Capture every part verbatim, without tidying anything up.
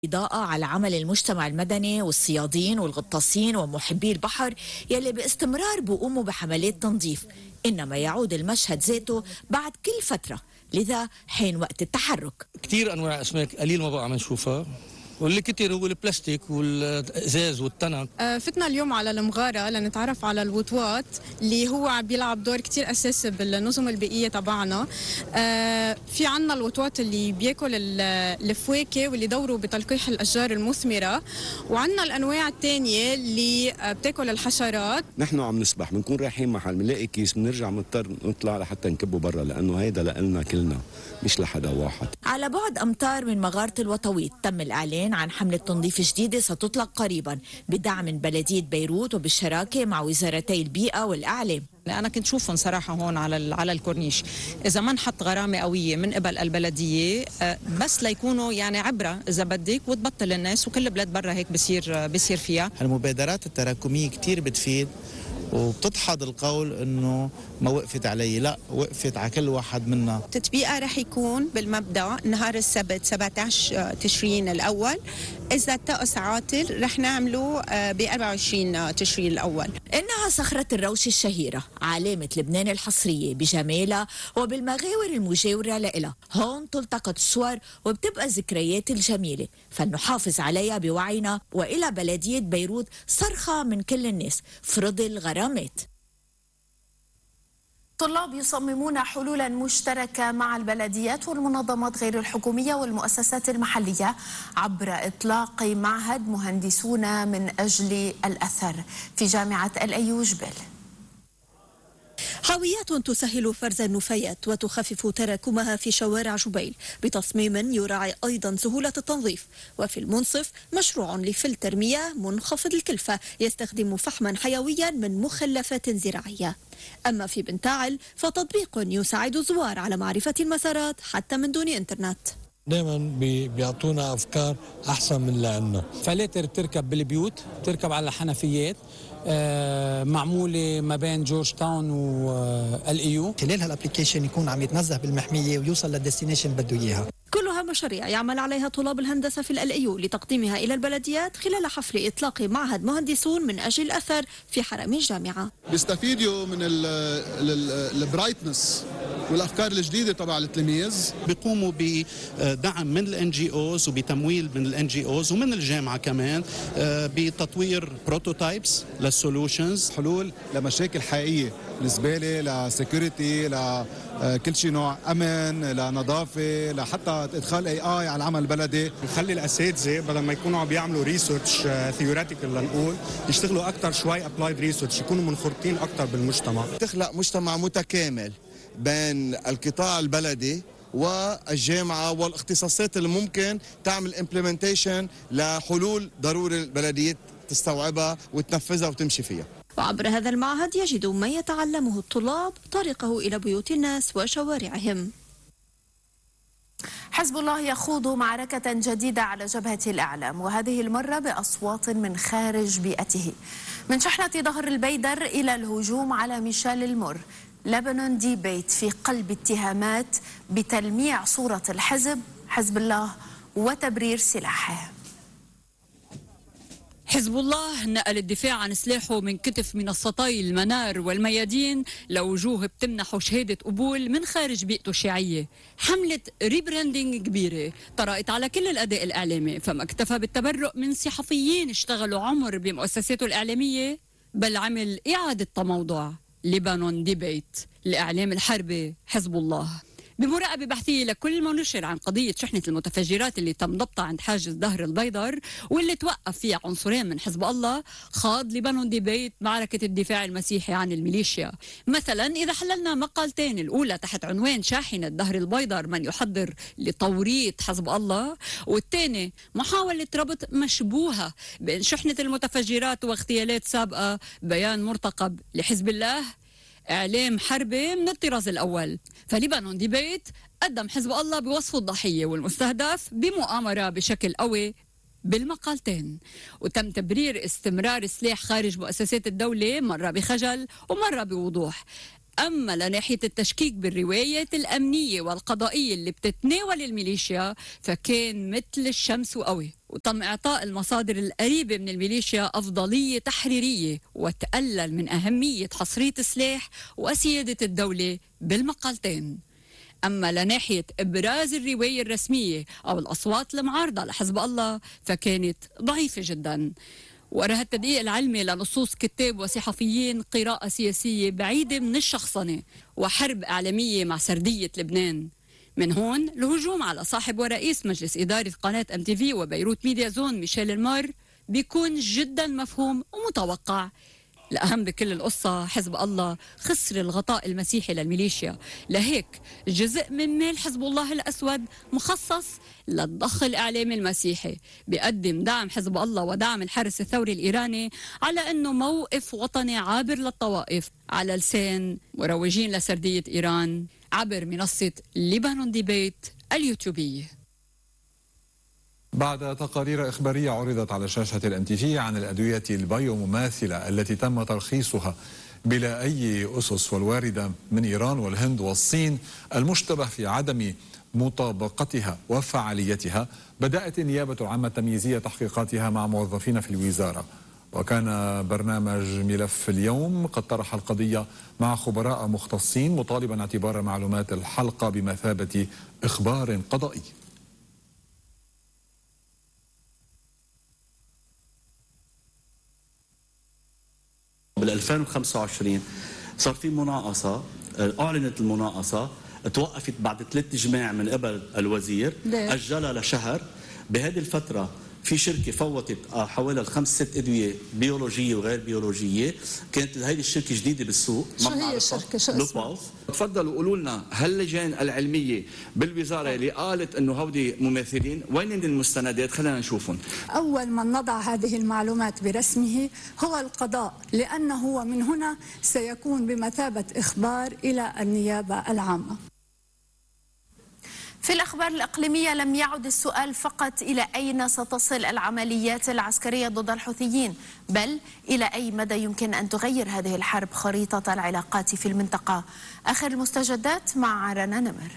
إضاءة على عمل المجتمع المدني والصيادين والغطاسين ومحبي البحر يلي باستمرار بيقوموا بحملات تنظيف، إنما يعود المشهد ذاته بعد كل فترة، لذا حين وقت التحرك. كثير أنواع أسماك قليل ما بقى عم نشوفها، واللي كتير هو البلاستيك والازاز والتنك. فتنا اليوم على المغاره لنتعرف على الوطواط اللي هو عم بيلعب دور كتير اساسي بالنظم البيئيه تبعنا. في عنا الوطواط اللي بياكل الفواكه واللي دوره بتلقيح الاشجار المثمره، وعنا الانواع الثانيه اللي بتاكل الحشرات. نحن عم نسبح بنكون رايحين محل بنلاقي كيس بنرجع مضطر نطلع لحتى نكبه برا، لانه هيدا لنا كلنا مش لحدا واحد. على بعد امتار من مغاره الوطويط تم الاعلان عن حملة تنظيف جديدة ستطلق قريبا بدعم من بلدية بيروت وبالشراكة مع وزارتي البيئة والإعلام. أنا كنت شوفهم صراحة هون على على الكورنيش، إذا ما نحط غرامة قوية من قبل البلدية بس ليكونوا يعني عبرة إذا بدك وتبطل الناس، وكل بلاد برا هيك بصير بصير فيها. المبادرات التراكمية كتير بتفيد وبتدحض القول انه ما وقفت علي، لا وقفت على كل واحد منا. التطبيق رح يكون بالمبدا نهار السبت سبعة عشر تشرين الاول، اذا الطقس عاطل رح نعمله ب أربعة وعشرين تشرين الاول. انها صخره الروش الشهيره، علامه لبنان الحصريه بجمالها وبالمغاور المجاوره لها. هون تلتقط الصور وبتبقى الذكريات الجميله، فلنحافظ عليها بوعينا. والى بلديه بيروت صرخه من كل الناس: فرض الغرامات. طلاب يصممون حلولا مشتركة مع البلديات والمنظمات غير الحكومية والمؤسسات المحلية عبر إطلاق معهد مهندسون من أجل الأثر في جامعة الأيو جبال. حاويات تسهل فرز النفايات وتخفف تراكمها في شوارع جبيل بتصميم يراعي أيضا سهولة التنظيف. وفي المنصف مشروع لفلتر مياه منخفض الكلفة يستخدم فحما حيويا من مخلفات زراعية. أما في بنتاعل فتطبيق يساعد الزوار على معرفة المسارات حتى من دون إنترنت. دائما بيعطونا أفكار أحسن من اللي عندنا. فلاتر تركب بالبيوت، تركب على الحنفيات، آه معمولة ما بين جورج تاون والإيو. خلال هالابليكيشن يكون عم يتنزه بالمحمية ويوصل للديستنيشن بده إياها. كلها مشاريع يعمل عليها طلاب الهندسة في الألأيو لتقديمها إلى البلديات خلال حفل إطلاق معهد مهندسون من أجل الأثر في حرم الجامعة. بيستفيدوا من البرايتنس والافكار الجديده تبع التلاميذ. بيقوموا بدعم من الان جي اوز وبتمويل من الان جي اوز ومن الجامعه كمان بتطوير بروتوتايبس للسولوشنز، حلول لمشاكل حقيقيه، الزباله، لسكيورتي، لكل شيء، نوع امن، لنظافه، لحتى ادخال اي اي على العمل البلدي. نخلي الاساتذه بدل ما يكونوا عم بيعملوا ريسيرش ثيوريتيكال لنقول، يشتغلوا اكثر شوي ابلايد ريسيرش، يكونوا منخرطين اكثر بالمجتمع. تخلق مجتمع متكامل بين القطاع البلدي والجامعة والاختصاصات اللي ممكن تعمل امبلمنتيشن لحلول ضروري البلديات تستوعبها وتنفذها وتمشي فيها. وعبر هذا المعهد يجد ما يتعلمه الطلاب طريقه إلى بيوت الناس وشوارعهم. حزب الله يخوض معركة جديدة على جبهة الإعلام، وهذه المرة بأصوات من خارج بيئته، من شحنة ظهر البيدر إلى الهجوم على ميشيل المر. لبنان ديبيت في قلب اتهامات بتلميع صورة الحزب حزب الله وتبرير سلاحه. حزب الله نقل الدفاع عن سلاحه من كتف منصتي المنار والميادين لوجوه بتمنحه شهادة قبول من خارج بيئته الشيعية. حملة ريبراندينج كبيرة طرقت على كل الأداء الإعلامي، فما اكتفى بالتبرؤ من صحفيين اشتغلوا عمر بمؤسساته الإعلامية، بل عمل إعادة تموضع لبنان ديبيت الإعلام الحربي حزب الله. بمراقبة بحثية لكل ما نشر عن قضية شحنة المتفجرات اللي تم ضبطها عند حاجز ظهر البيدر واللي توقف فيها عنصرين من حزب الله، خاض لبنان ديبيت معركة الدفاع المسيحي عن الميليشيا. مثلا إذا حللنا مقالتين، الأولى تحت عنوان شاحنة ظهر البيدر من يحضر لتوريط حزب الله، والثاني محاولة ربط مشبوهة بين شحنة المتفجرات واغتيالات سابقة، بيان مرتقب لحزب الله إعلام حربي من الطراز الأول. فلبنان ديبيت قدم حزب الله بوصف الضحية والمستهدف بمؤامرة بشكل قوي بالمقالتين، وتم تبرير استمرار سلاح خارج مؤسسات الدولة مرة بخجل ومرة بوضوح. أما لناحية التشكيك بالروايات الأمنية والقضائية اللي بتتناول الميليشيا فكان مثل الشمس وقوي، وتم إعطاء المصادر القريبة من الميليشيا أفضلية تحريرية وتقلل من أهمية حصرية السلاح وسيادة الدولة بالمقالتين. أما لناحية إبراز الرواية الرسمية أو الأصوات المعارضة لحزب الله فكانت ضعيفة جداً. وراها التدقيق العلمي لنصوص كتاب وصحفيين قراءة سياسية بعيدة من الشخصنة وحرب إعلامية مع سردية لبنان. من هون الهجوم على صاحب ورئيس مجلس إدارة قناة أم تي في وبيروت ميديا زون ميشيل المار بيكون جدا مفهوم ومتوقع. الأهم بكل القصة حزب الله خسر الغطاء المسيحي للميليشيا، لهيك جزء من مال حزب الله الأسود مخصص للضخ الإعلامي المسيحي بيقدم دعم حزب الله ودعم الحرس الثوري الإيراني على أنه موقف وطني عابر للطوائف على لسان مروجين لسردية إيران عبر منصة ليبانون ديبيت اليوتيوبية. بعد تقارير إخبارية عرضت على شاشة الام تي في عن الأدوية البيومماثلة التي تم ترخيصها بلا أي أسس والواردة من إيران والهند والصين المشتبه في عدم مطابقتها وفعاليتها، بدأت النيابة العامة التمييزية تحقيقاتها مع موظفين في الوزارة. وكان برنامج ملف اليوم قد طرح القضية مع خبراء مختصين مطالبا اعتبار معلومات الحلقة بمثابة إخبار قضائي. بال ألفين وخمسة وعشرين صار في مناقصة، أعلنت المناقصة، توقفت بعد ثلاث جماع من قبل الوزير، أجلها لشهر. بهذه الفترة في شركة فوتت حوالي الخمس ست أدوية بيولوجية وغير بيولوجية، كانت هذه الشركة جديدة بالسوق. شو هي الشركة؟ شو اسمها؟ تفضلوا قولوا لنا هل اللجان العلمية بالوزارة اللي قالت انه هودي مماثلين وين المستندات؟ خلينا نشوفهم. أول من نضع هذه المعلومات برسمه هو القضاء، لأنه هو من هنا سيكون بمثابة إخبار إلى النيابة العامة. في الأخبار الإقليمية لم يعد السؤال فقط إلى أين ستصل العمليات العسكرية ضد الحوثيين، بل إلى أي مدى يمكن أن تغير هذه الحرب خريطة العلاقات في المنطقة. آخر المستجدات مع رنا نمر.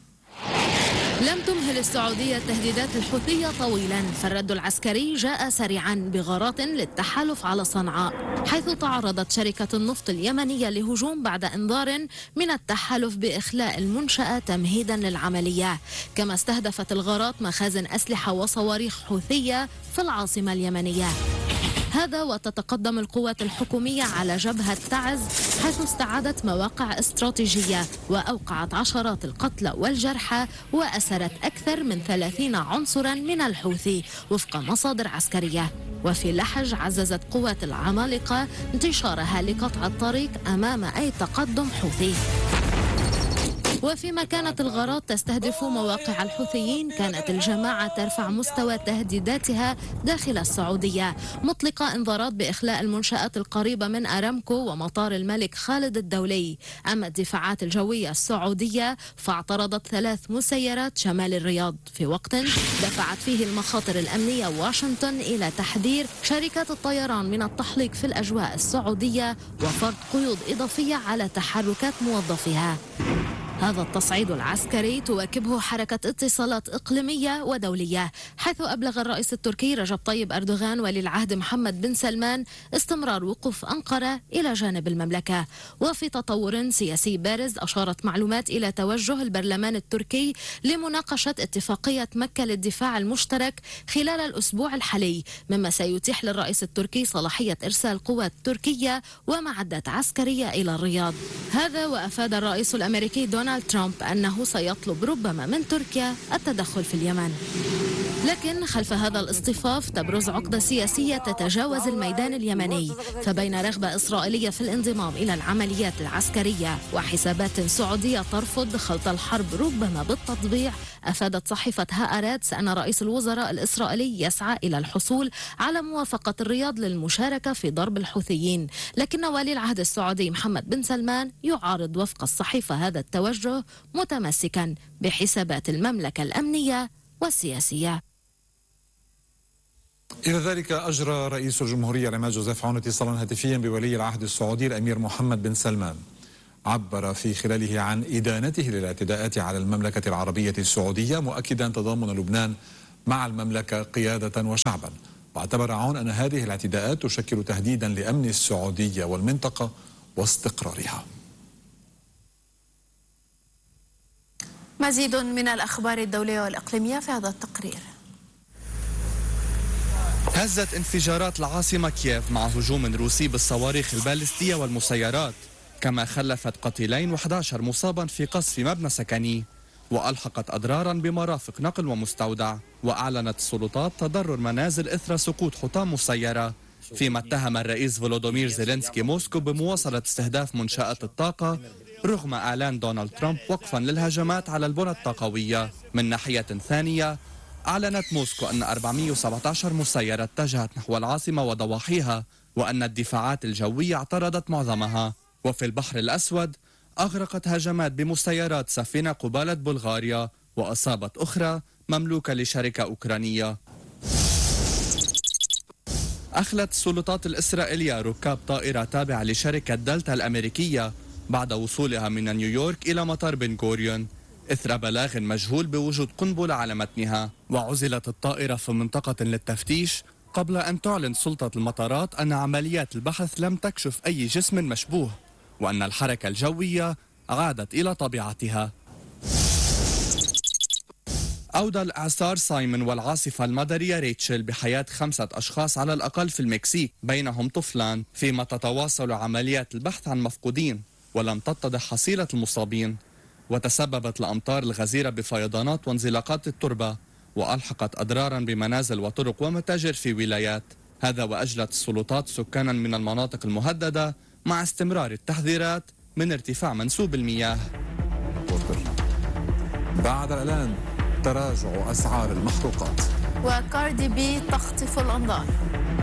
لم تمهل السعودية التهديدات الحوثية طويلا، فالرد العسكري جاء سريعا بغارات للتحالف على صنعاء، حيث تعرضت شركة النفط اليمنية لهجوم بعد انذار من التحالف بإخلاء المنشأة تمهيدا للعملية. كما استهدفت الغارات مخازن أسلحة وصواريخ حوثية في العاصمة اليمنية. هذا وتتقدم القوات الحكومية على جبهة تعز، حيث استعادت مواقع استراتيجية وأوقعت عشرات القتلى والجرحى وأسرت أكثر من ثلاثين عنصرا من الحوثي وفق مصادر عسكرية. وفي لحج عززت قوات العمالقة انتشارها لقطع الطريق أمام أي تقدم حوثي. وفيما كانت الغارات تستهدف مواقع الحوثيين، كانت الجماعة ترفع مستوى تهديداتها داخل السعودية، مطلقة انذارات بإخلاء المنشآت القريبة من أرامكو ومطار الملك خالد الدولي. أما الدفاعات الجوية السعودية فاعترضت ثلاث مسيرات شمال الرياض في وقت دفعت فيه المخاطر الأمنية واشنطن إلى تحذير شركات الطيران من التحليق في الأجواء السعودية وفرض قيود إضافية على تحركات موظفيها. هذا التصعيد العسكري تواكبه حركة اتصالات إقليمية ودولية، حيث أبلغ الرئيس التركي رجب طيب أردوغان ولي العهد محمد بن سلمان استمرار وقوف أنقرة إلى جانب المملكة. وفي تطور سياسي بارز أشارت معلومات إلى توجه البرلمان التركي لمناقشة اتفاقية مكة للدفاع المشترك خلال الأسبوع الحالي، مما سيتيح للرئيس التركي صلاحية إرسال قوات تركية ومعدات عسكرية إلى الرياض. هذا وأفاد الرئيس الأمريكي دونالد ترامب أنه سيطلب ربما من تركيا التدخل في اليمن. لكن خلف هذا الاصطفاف تبرز عقدة سياسية تتجاوز الميدان اليمني، فبين رغبة إسرائيلية في الانضمام إلى العمليات العسكرية وحسابات سعودية ترفض خلط الحرب ربما بالتطبيع، أفادت صحيفة هآراتس أن رئيس الوزراء الإسرائيلي يسعى إلى الحصول على موافقة الرياض للمشاركة في ضرب الحوثيين. لكن ولي العهد السعودي محمد بن سلمان يعارض وفق الصحيفة هذا التوجه، متمسكا بحسابات المملكة الأمنية والسياسية. إلى ذلك أجرى رئيس الجمهورية العماد جوزيف عون اتصالا هاتفيا بولي العهد السعودي الأمير محمد بن سلمان، عبر في خلاله عن إدانته للاعتداءات على المملكة العربية السعودية، مؤكدا تضامن لبنان مع المملكة قيادة وشعبا. واعتبر عون أن هذه الاعتداءات تشكل تهديدا لأمن السعودية والمنطقة واستقرارها. مزيد من الأخبار الدولية والإقليمية في هذا التقرير. هزت انفجارات العاصمة كييف مع هجوم روسي بالصواريخ البالستية والمسيرات، كما خلفت قتيلين وأحد عشر مصابا في قصف مبنى سكني، وألحقت أضرارا بمرافق نقل ومستودع. وأعلنت السلطات تضرر منازل إثر سقوط حطام مسيرة، فيما اتهم الرئيس فولودومير زيلينسكي موسكو بمواصلة استهداف منشآت الطاقة رغم إعلان دونالد ترامب وقفا للهجمات على البنى الطاقوية. من ناحية ثانية، أعلنت موسكو أن أربعمئة وسبعة عشر مسيرة اتجهت نحو العاصمة وضواحيها، وأن الدفاعات الجوية اعترضت معظمها. وفي البحر الأسود، أغرقت هجمات بمسيرات سفينة قبالة بلغاريا، وأصابت أخرى مملوكة لشركة أوكرانية. أخلت السلطات الإسرائيلية ركاب طائرة تابعة لشركة دلتا الأمريكية بعد وصولها من نيويورك إلى مطار بن غوريون إثر بلاغ مجهول بوجود قنبلة على متنها. وعزلت الطائرة في منطقة للتفتيش قبل أن تعلن سلطة المطارات أن عمليات البحث لم تكشف أي جسم مشبوه، وأن الحركة الجوية عادت إلى طبيعتها. أودى الإعصار سايمون والعاصفة المدرية ريتشل بحياة خمسة أشخاص على الأقل في المكسيك، بينهم طفلان، فيما تتواصل عمليات البحث عن مفقودين، ولم تتضح حصيلة المصابين. وتسببت الأمطار الغزيرة بفيضانات وانزلاقات التربة، وألحقت أضرارا بمنازل وطرق ومتاجر في ولايات. هذا وأجلت السلطات سكانا من المناطق المهددة، مع استمرار التحذيرات من ارتفاع منسوب المياه. بعد الإعلان تراجع أسعار المحروقات، وكاردي بي تخطف الأنظار.